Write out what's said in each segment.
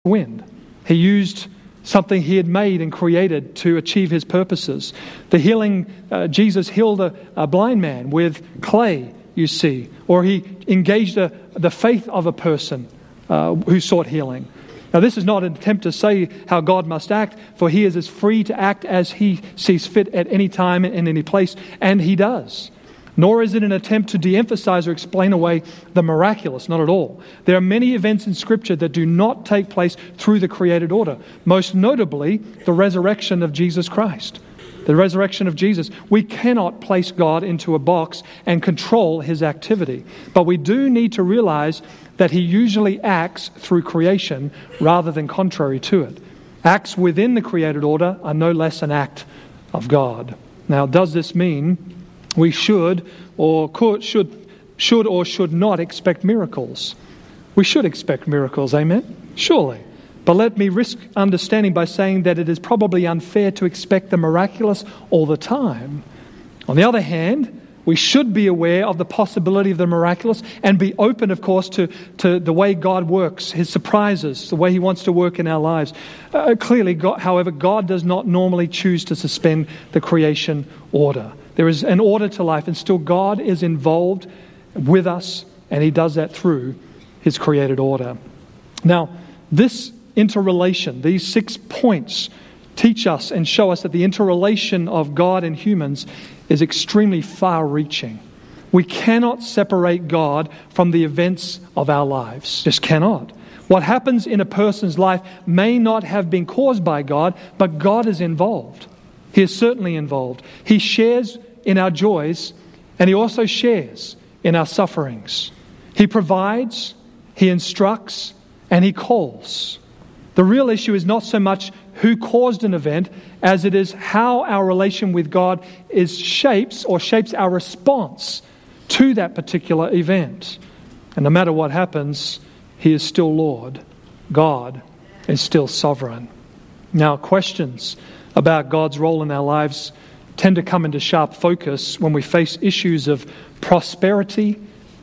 wind. He used something he had made and created to achieve his purposes. The healing, Jesus healed a blind man with clay, you see, or he engaged the faith of a person who sought healing. Now, this is not an attempt to say how God must act, for he is as free to act as he sees fit at any time and in any place, and he does. Nor is it an attempt to de-emphasize or explain away the miraculous, not at all. There are many events in Scripture that do not take place through the created order, most notably the resurrection of Jesus Christ. The resurrection of Jesus. We cannot place God into a box and control his activity, but we do need to realize that he usually acts through creation rather than contrary to it. Acts within the created order are no less an act of God. Now, does this mean we should or should not expect miracles? We should expect miracles, amen? Surely. But let me risk understanding by saying that it is probably unfair to expect the miraculous all the time. On the other hand, we should be aware of the possibility of the miraculous and be open, of course, to the way God works, his surprises, the way he wants to work in our lives. Clearly, however, God does not normally choose to suspend the creation order. There is an order to life, and still God is involved with us, and he does that through his created order. Now, this interrelation, these 6 points, teach us and show us that the interrelation of God and humans is extremely far-reaching. We cannot separate God from the events of our lives. Just cannot. What happens in a person's life may not have been caused by God, but God is involved. He is certainly involved. He shares in our joys, and he also shares in our sufferings. He provides, he instructs, and he calls. The real issue is not so much who caused an event as it is how our relation with God shapes our response to that particular event. And no matter what happens, he is still Lord. God is still sovereign. Now, questions about God's role in our lives tend to come into sharp focus when we face issues of prosperity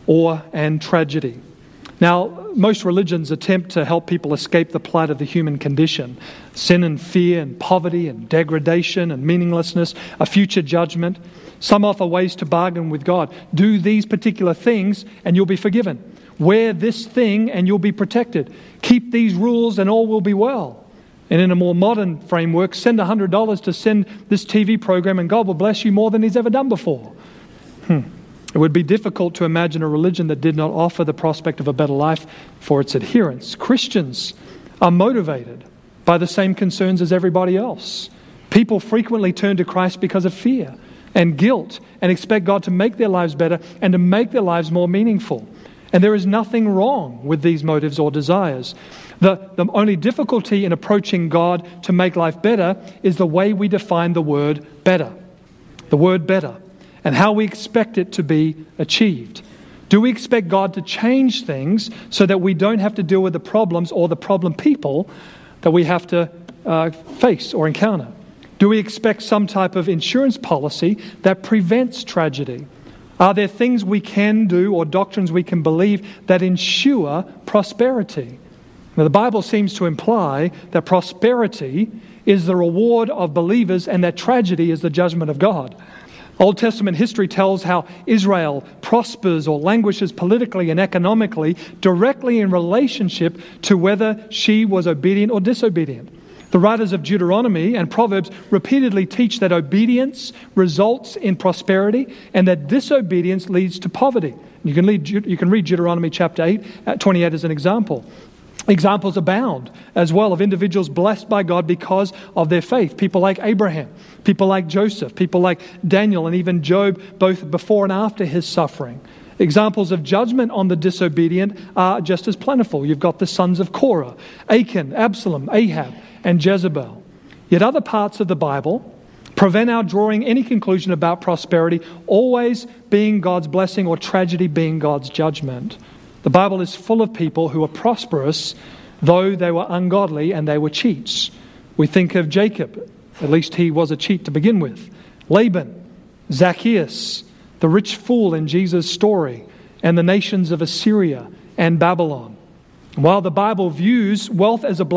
and tragedy. Now, most religions attempt to help people escape the plight of the human condition. Sin and fear and poverty and degradation and meaninglessness, a future judgment. Some offer ways to bargain with God. Do these particular things and you'll be forgiven. Wear this thing and you'll be protected. Keep these rules and all will be well. And in a more modern framework, send $100 to send this TV program and God will bless you more than he's ever done before. It would be difficult to imagine a religion that did not offer the prospect of a better life for its adherents. Christians are motivated by the same concerns as everybody else. People frequently turn to Christ because of fear and guilt and expect God to make their lives better and to make their lives more meaningful. And there is nothing wrong with these motives or desires. The only difficulty in approaching God to make life better is the way we define the word better. The word better. And how we expect it to be achieved. Do we expect God to change things so that we don't have to deal with the problems or the problem people that we have to face or encounter? Do we expect some type of insurance policy that prevents tragedy? Are there things we can do or doctrines we can believe that ensure prosperity? Now, the Bible seems to imply that prosperity is the reward of believers and that tragedy is the judgment of God. Old Testament history tells how Israel prospers or languishes politically and economically directly in relationship to whether she was obedient or disobedient. The writers of Deuteronomy and Proverbs repeatedly teach that obedience results in prosperity and that disobedience leads to poverty. You can read Deuteronomy chapter 8, 28 as an example. Examples abound as well of individuals blessed by God because of their faith. People like Abraham, people like Joseph, people like Daniel, and even Job, both before and after his suffering. Examples of judgment on the disobedient are just as plentiful. You've got the sons of Korah, Achan, Absalom, Ahab, and Jezebel. Yet other parts of the Bible prevent our drawing any conclusion about prosperity always being God's blessing or tragedy being God's judgment. The Bible is full of people who are prosperous, though they were ungodly and they were cheats. We think of Jacob, at least he was a cheat to begin with. Laban, Zacchaeus, the rich fool in Jesus' story, and the nations of Assyria and Babylon. While the Bible views wealth as a